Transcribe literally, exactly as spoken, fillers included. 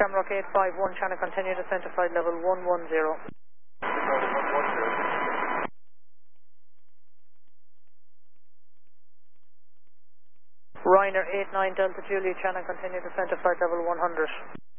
Shamrock eight five one, channel continue descent to flight level one one zero. Ryanair eight nine Delta Juliet, channel continue descent to flight level one hundred.